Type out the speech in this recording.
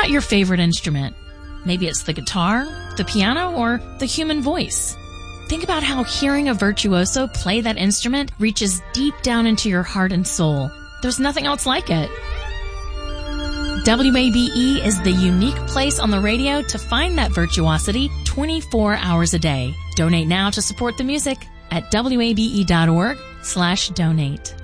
about your favorite instrument? Maybe it's the guitar, the piano, or the human voice. Think about how hearing a virtuoso play that instrument reaches deep down into your heart and soul. There's nothing else like it. WABE is the unique place on the radio to find that virtuosity 24 hours a day. Donate now to support the music at wabe.org/donate.